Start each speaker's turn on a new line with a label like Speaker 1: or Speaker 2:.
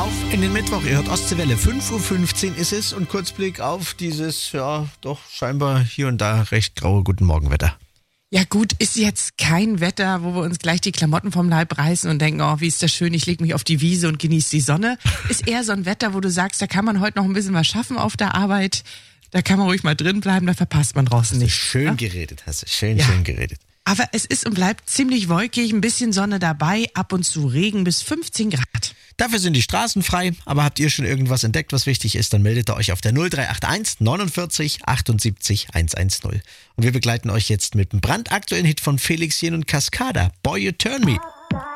Speaker 1: Auf in den Mittwoch, ihr hört Ostseewelle, 5:15 Uhr ist es und Kurzblick auf dieses, ja, doch scheinbar hier und da recht graue Guten Morgen Wetter.
Speaker 2: Ja gut, ist jetzt kein Wetter, wo wir uns gleich die Klamotten vom Leib reißen und denken, oh, wie ist das schön, ich lege mich auf die Wiese und genieße die Sonne. Ist eher so ein Wetter, wo du sagst, da kann man heute noch ein bisschen was schaffen auf der Arbeit, da kann man ruhig mal drin bleiben, da verpasst man draußen nichts.
Speaker 1: Schön geredet, hast du, schön geredet.
Speaker 2: Aber es ist und bleibt ziemlich wolkig, ein bisschen Sonne dabei, ab und zu Regen bis 15 Grad.
Speaker 1: Dafür sind die Straßen frei, aber habt ihr schon irgendwas entdeckt, was wichtig ist, dann meldet ihr euch auf der 0381 49 78 110. Und wir begleiten euch jetzt mit dem brandaktuellen Hit von Felix Jähn und Cascada, Boy You Turn Me.